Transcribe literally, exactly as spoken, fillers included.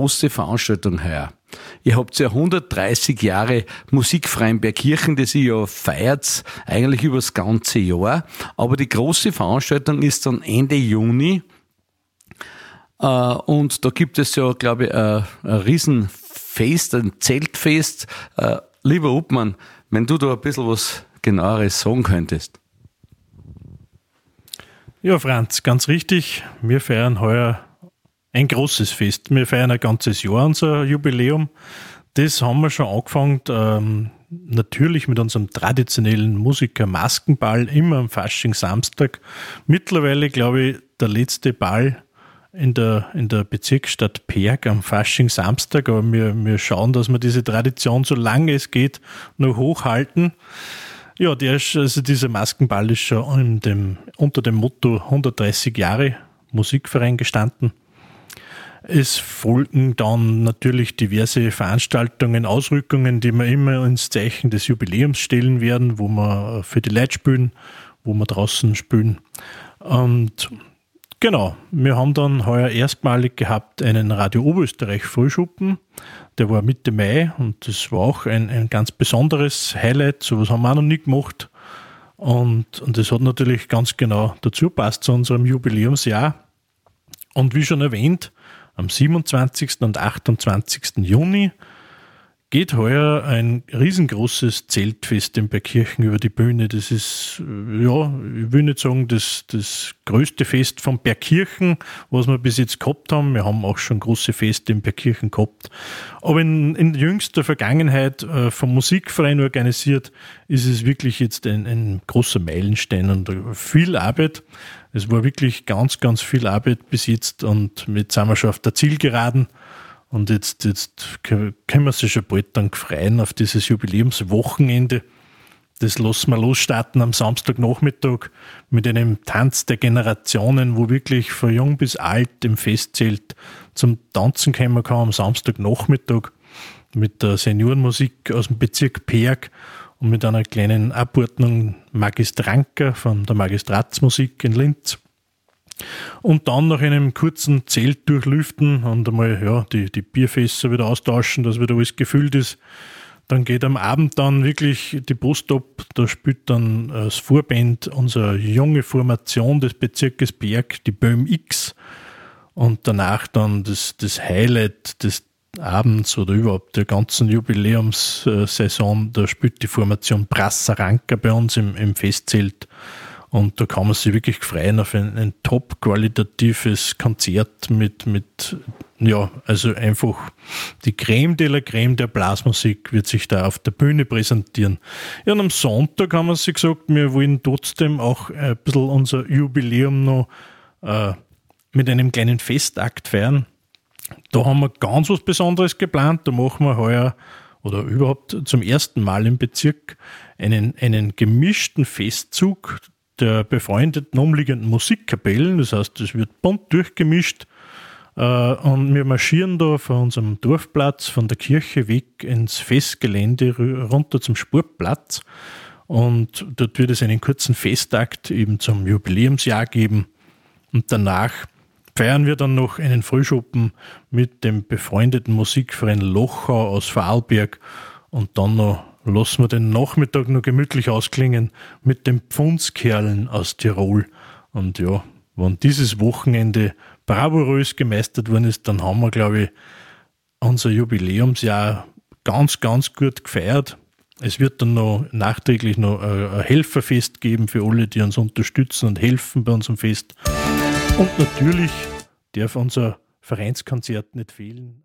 große Veranstaltung heuer. Ihr habt ja hundertdreißig Jahre Musikverein Bergkirchen, das ihr ja feiert, eigentlich über das ganze Jahr. Aber die große Veranstaltung ist dann Ende Juni. Und da gibt es ja, glaube ich, ein, ein Riesenfest, ein Zeltfest. Lieber Obmann, wenn du da ein bisschen was Genaueres sagen könntest. Ja, Franz, ganz richtig. Wir feiern heuer ein großes Fest. Wir feiern ein ganzes Jahr unser Jubiläum. Das haben wir schon angefangen, ähm, natürlich mit unserem traditionellen Musiker Maskenball, immer am Faschingssamstag. Mittlerweile, glaube ich, der letzte Ball in der, in der Bezirksstadt Perg am Faschingssamstag. Aber wir, wir schauen, dass wir diese Tradition, solange es geht, noch hochhalten. Ja, der ist, also dieser Maskenball ist schon in dem, unter dem Motto hundertdreißig Jahre Musikverein gestanden. Es folgen dann natürlich diverse Veranstaltungen, Ausrückungen, die wir immer ins Zeichen des Jubiläums stellen werden, wo wir für die Leute spielen, wo wir draußen spielen. Und genau, wir haben dann heuer erstmalig gehabt einen Radio Oberösterreich Frühschuppen. Der war Mitte Mai und das war auch ein, ein ganz besonderes Highlight. Sowas haben wir auch noch nie gemacht. Und, und das hat natürlich ganz genau dazu passt zu unserem Jubiläumsjahr. Und wie schon erwähnt, am siebenundzwanzigsten und achtundzwanzigsten Juni geht heuer ein riesengroßes Zeltfest in Bergkirchen über die Bühne. Das ist, ja, ich will nicht sagen, das, das größte Fest von Bergkirchen, was wir bis jetzt gehabt haben. Wir haben auch schon große Feste in Bergkirchen gehabt. Aber in, in jüngster Vergangenheit äh, vom Musikverein organisiert, ist es wirklich jetzt ein, ein großer Meilenstein und viel Arbeit. Es war wirklich ganz, ganz viel Arbeit bis jetzt und jetzt sind wir schon auf der Zielgeraden. Und jetzt, jetzt können wir sich schon bald dann freuen auf dieses Jubiläumswochenende. Das lassen wir losstarten am Samstagnachmittag mit einem Tanz der Generationen, wo wirklich von jung bis alt im Festzelt zum Tanzen kommen kann am Samstagnachmittag mit der Seniorenmusik aus dem Bezirk Perg und mit einer kleinen Abordnung Magistranker von der Magistratsmusik in Linz. Und dann nach einem kurzen Zelt durchlüften und einmal ja, die, die Bierfässer wieder austauschen, dass wieder alles gefüllt ist. Dann geht am Abend dann wirklich die Post ab. Da spielt dann das Vorband unsere junge Formation des Bezirkes Berg, die Böhm X. Und danach dann das, das Highlight des Abends oder überhaupt der ganzen Jubiläumssaison, da spielt die Formation Brassaranka bei uns im, im Festzelt. Und da kann man sich wirklich freuen auf ein, ein top-qualitatives Konzert mit, mit, ja, also einfach die Creme de la Creme der Blasmusik wird sich da auf der Bühne präsentieren. Ja, und am Sonntag haben wir sich gesagt, wir wollen trotzdem auch ein bisschen unser Jubiläum noch äh, mit einem kleinen Festakt feiern. Da haben wir ganz was Besonderes geplant. Da machen wir heuer oder überhaupt zum ersten Mal im Bezirk einen, einen gemischten Festzug der befreundeten umliegenden Musikkapellen. Das heißt, es wird bunt durchgemischt äh, und wir marschieren da von unserem Dorfplatz, von der Kirche weg ins Festgelände runter zum Sportplatz und dort wird es einen kurzen Festakt eben zum Jubiläumsjahr geben und danach feiern wir dann noch einen Frühschuppen mit dem befreundeten Musikverein Lochau aus Vorarlberg und dann noch lassen wir den Nachmittag noch gemütlich ausklingen mit den Pfundskerlen aus Tirol. Und ja, wenn dieses Wochenende bravourös gemeistert worden ist, dann haben wir, glaube ich, unser Jubiläumsjahr ganz, ganz gut gefeiert. Es wird dann noch nachträglich noch ein Helferfest geben für alle, die uns unterstützen und helfen bei unserem Fest. Und natürlich darf unser Vereinskonzert nicht fehlen.